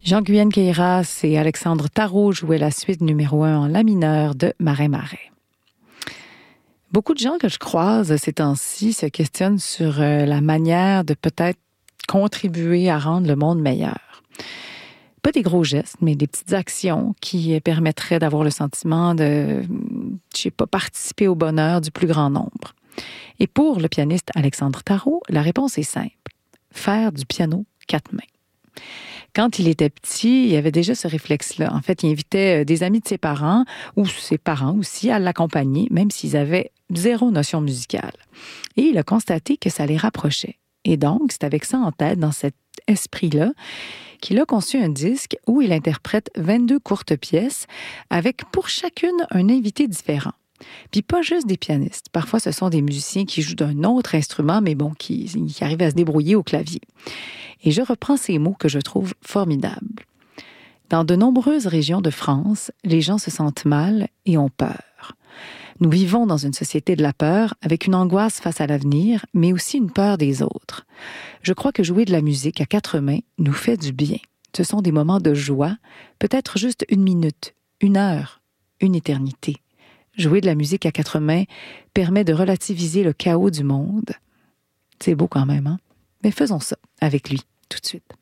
Jean-Guyenne Queyras et Alexandre Tarot jouaient la suite numéro 1 en la mineur de Marais-Marais. Beaucoup de gens que je croise ces temps-ci se questionnent sur la manière de peut-être contribuer à rendre le monde meilleur. Pas des gros gestes, mais des petites actions qui permettraient d'avoir le sentiment de, participer au bonheur du plus grand nombre. Et pour le pianiste Alexandre Tarot, la réponse est simple. Faire du piano 4 mains. Quand il était petit, il avait déjà ce réflexe-là. En fait, il invitait des amis de ses parents, ou ses parents aussi, à l'accompagner, même s'ils avaient zéro notion musicale. Et il a constaté que ça les rapprochait. Et donc, c'est avec ça en tête, dans cet esprit-là, qu'il a conçu un disque où il interprète 22 courtes pièces, avec pour chacune un invité différent. Puis pas juste des pianistes. Parfois, ce sont des musiciens qui jouent d'un autre instrument, mais bon, qui arrivent à se débrouiller au clavier. Et je reprends ces mots que je trouve formidables. Dans de nombreuses régions de France, les gens se sentent mal et ont peur. Nous vivons dans une société de la peur, avec une angoisse face à l'avenir, mais aussi une peur des autres. Je crois que jouer de la musique à 4 mains nous fait du bien. Ce sont des moments de joie, peut-être juste 1 minute, 1 heure, une éternité. Jouer de la musique à 4 mains permet de relativiser le chaos du monde. C'est beau quand même, hein? Mais faisons ça avec lui, tout de suite.